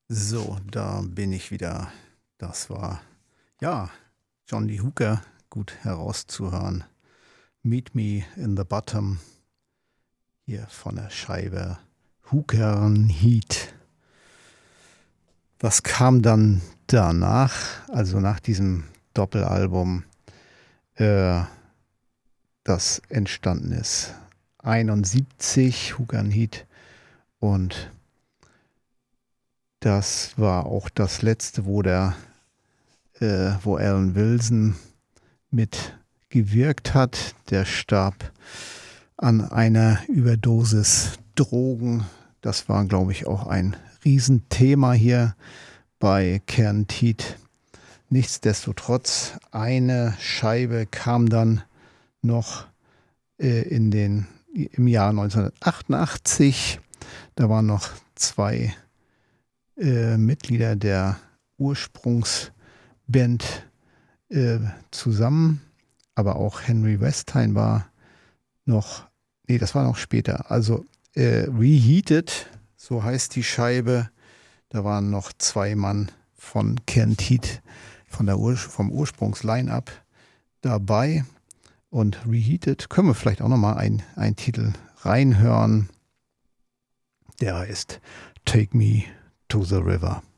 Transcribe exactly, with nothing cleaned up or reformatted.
So, da bin ich wieder. Das war, ja, John Lee Hooker, gut herauszuhören. Meet Me in the Bottom, hier von der Scheibe Hooker Heat. Was kam dann danach, also nach diesem Doppelalbum, äh, das entstanden ist? einundsiebzig, Hooker Heat, und das war auch das letzte, wo der, äh, wo Alan Wilson mitgewirkt hat. Der starb an einer Überdosis Drogen. Das war, glaube ich, auch ein Riesenthema hier bei Canned Heat. Nichtsdestotrotz, eine Scheibe kam dann noch äh, in den, im Jahr neunzehnhundertachtundachtzig. Da waren noch zwei äh, Mitglieder der Ursprungsband äh, zusammen, aber auch Henry Westheim war noch, nee, das war noch später. Also äh, Reheated, so heißt die Scheibe. Da waren noch zwei Mann von Canned Heat, von der Ur vom Ursprungs-Line-Up dabei. Und Reheated können wir vielleicht auch nochmal einen Titel reinhören. Der heißt Take Me to the River.